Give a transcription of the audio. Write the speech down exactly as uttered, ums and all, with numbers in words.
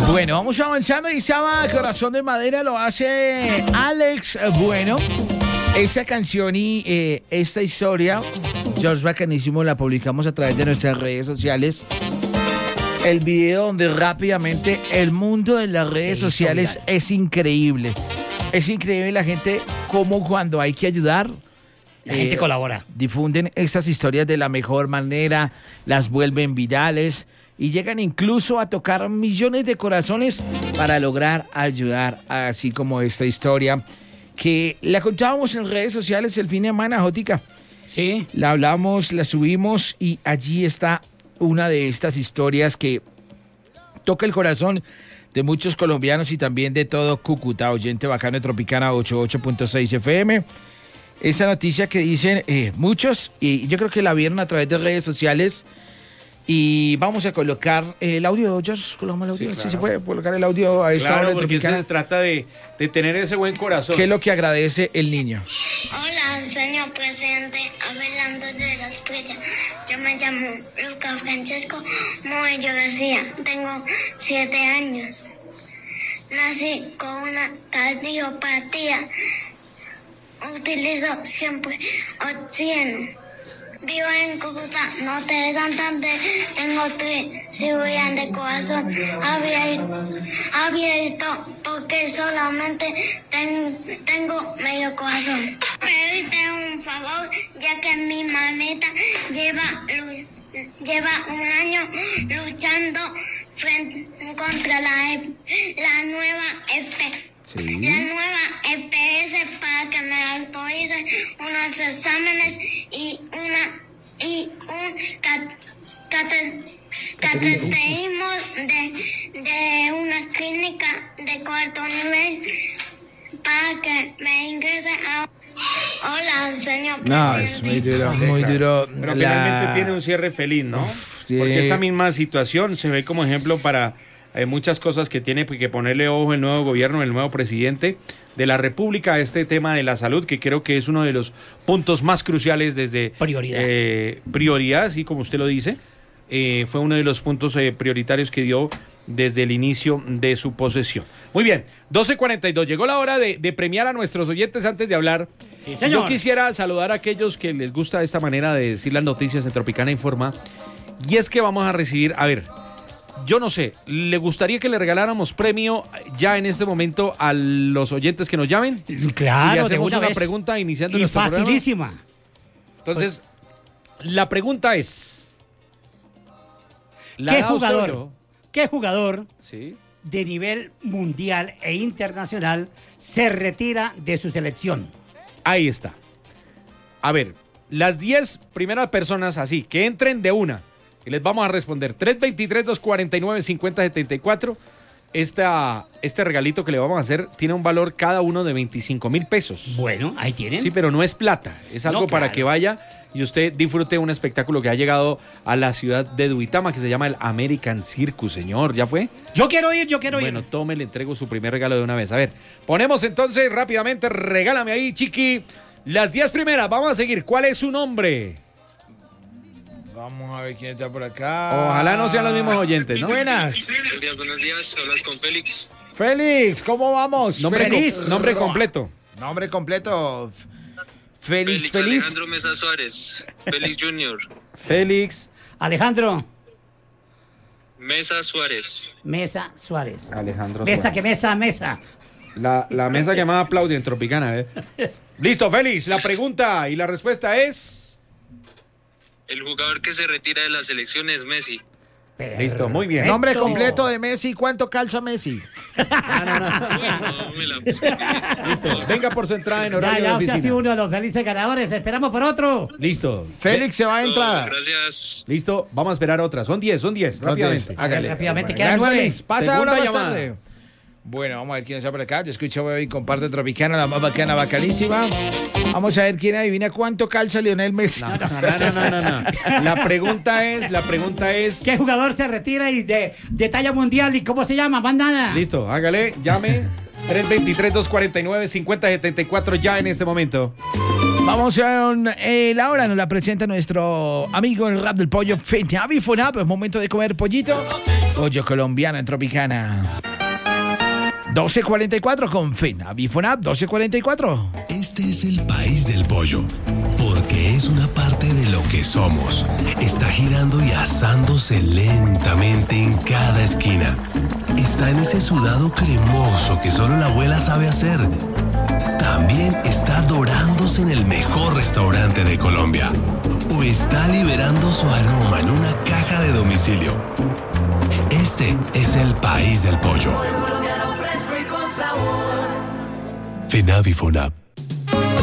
Bueno, vamos avanzando y Saba Corazón de Madera lo hace Alex Bueno. Esta canción y eh, esta historia, George Bacanísimo, la publicamos a través de nuestras redes sociales. El video donde rápidamente el mundo de las redes sí, sociales es increíble. Es increíble la gente como cuando hay que ayudar. La eh, gente colabora. Difunden estas historias de la mejor manera, las vuelven virales y llegan incluso a tocar millones de corazones para lograr ayudar, así como esta historia que la contábamos en redes sociales el fin de semana, Jótica. Sí. La hablamos, la subimos y allí está una de estas historias que toca el corazón de muchos colombianos y también de todo Cúcuta, oyente bacano de Tropicana ochenta y ocho punto seis F M. Esa noticia que dicen eh, muchos, y yo creo que la vieron a través de redes sociales. Y vamos a colocar el audio. ¿Ya colocamos el audio? Sí, claro. Sí, se puede colocar el audio a esta claro, hora de porque Tropicana. se trata de, de tener ese buen corazón. ¿Qué es lo que agradece el niño? Hola, señor presidente, hablando de las playas. Yo me llamo Lucas Francesco Moello García. Tengo siete años. Nací con una cardiopatía. Utilizo siempre oxígeno. Vivo en Cúcuta, norte de Santander. Tengo tres cirugías de corazón abierto, abierto porque solamente ten, tengo medio corazón. Pedirte un favor, ya que mi mamita lleva, lleva un año luchando frente, contra la, la nueva E P. Sí. La nueva E P S para que me autorice unos exámenes y una y un cat, cate, cateterismo de, de una clínica de cuarto nivel para que me ingrese a... Hola, señor presidente. No, es muy duro, muy duro. Pero la... finalmente tiene un cierre feliz, ¿no? Uf, sí. Porque esa misma situación se ve como ejemplo para... Hay muchas cosas que tiene que ponerle ojo el nuevo gobierno, el nuevo presidente de la República a este tema de la salud, que creo que es uno de los puntos más cruciales desde... Prioridad. Eh, prioridad, sí, como usted lo dice. Eh, fue uno de los puntos eh, prioritarios que dio desde el inicio de su posesión. Muy bien, doce cuarenta y dos. Llegó la hora de, de premiar a nuestros oyentes antes de hablar. Sí, señor. Yo quisiera saludar a aquellos que les gusta esta manera de decir las noticias en Tropicana Informa. Y es que vamos a recibir, a ver... Yo no sé, ¿le gustaría que le regaláramos premio ya en este momento a los oyentes que nos llamen? Claro, y le hacemos de una una vez. pregunta iniciando y nuestro facilísima. programa. Entonces, pues, la pregunta es... ¿Qué jugador, Osorio, ¿Qué jugador ¿sí? de nivel mundial e internacional se retira de su selección? Ahí está. A ver, las diez primeras personas así, que entren de una... Y les vamos a responder. tres dos tres, dos cuatro nueve, cinco cero siete cuatro. Esta, este regalito que le vamos a hacer tiene un valor cada uno de veinticinco mil pesos. Bueno, ahí tienen. Sí, pero no es plata. Es algo no, claro. para que vaya y usted disfrute un espectáculo que ha llegado a la ciudad de Duitama, que se llama el American Circus, señor. ¿Ya fue? Yo quiero ir, yo quiero bueno, ir. Bueno, tome, le entrego su primer regalo de una vez. A ver, ponemos entonces rápidamente, regálame ahí, chiqui, las diez primeras. Vamos a seguir. ¿Cuál es su nombre? Vamos a ver quién está por acá. Ojalá no sean los mismos oyentes, ¿no? Buenas. Buenos días, buenos días. Hablas con Félix. Félix, ¿cómo vamos? Nombre, Félix. Com nombre completo. Nombre completo. Félix, Félix. Félix. Alejandro Mesa Suárez. Félix Junior. Félix. Alejandro. Mesa Suárez. Mesa Suárez. Alejandro Mesa Suárez. que mesa, mesa. La, la mesa que más aplaude en Tropicana, ¿eh? Listo, Félix. La pregunta y la respuesta es... El jugador que se retira de la selección es Messi. Perfecto. Listo, muy bien. Nombre completo de Messi. ¿Cuánto calza Messi? No, no, no. Bueno, me la puse. Listo. Venga por su entrada en horario ya, ya, de usted ha oficina. sido uno de los felices ganadores. Esperamos por otro. Listo. Félix se va a entrar. Gracias. Listo. Vamos a esperar otra. Son diez, son diez. Rápidamente. Hágale. Rápidamente, Bueno, quedan nueve. Félix, pasa Segunda ahora más llamada. tarde. Bueno, vamos a ver quién está por acá. Te escucho hoy y comparte Tropicana, la más bacana, bacanísima. Vamos a ver quién adivina cuánto calza Lionel Messi. No, no, no, no, no, no. La pregunta es, la pregunta es... ¿Qué jugador se retira y de, de talla mundial y cómo se llama? Bandana. Listo, hágale, llame. tres dos tres, dos cuatro nueve, cinco cero siete cuatro ya en este momento. Vamos con eh, la hora, nos la presenta nuestro amigo el rap del pollo, Fenavi Fonap. Es momento de comer pollito. Pollo colombiano en Tropicana. doce cuarenta y cuatro con Fenavi Fonap, doce cuarenta y cuatro. Este es el país del pollo, porque es una parte de lo que somos. Está girando y asándose lentamente en cada esquina. Está en ese sudado cremoso que solo la abuela sabe hacer. También está dorándose en el mejor restaurante de Colombia. O está liberando su aroma en una caja de domicilio. Este es el país del pollo. Fenavi Fonap.